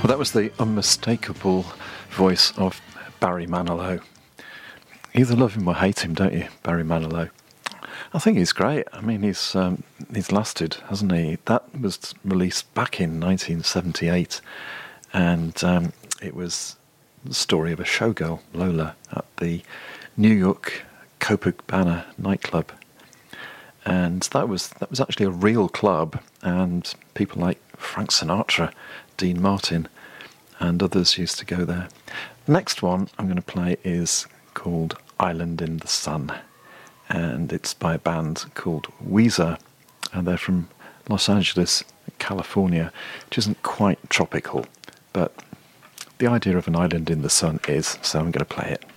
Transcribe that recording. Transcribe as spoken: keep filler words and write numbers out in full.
Well, that was the unmistakable voice of Barry Manilow. Either love him or hate him, don't you, Barry Manilow? I think he's great. I mean, he's um, he's lasted, hasn't he? That was released back in nineteen seventy-eight, and um, it was the story of a showgirl, Lola, at the New York Copacabana nightclub. And that was that was actually a real club, and people like Frank Sinatra, Dean Martin, and others used to go there. The next one I'm going to play is called Island in the Sun, and it's by a band called Weezer, and they're from Los Angeles, California, which isn't quite tropical, but the idea of an island in the sun is, so I'm going to play it.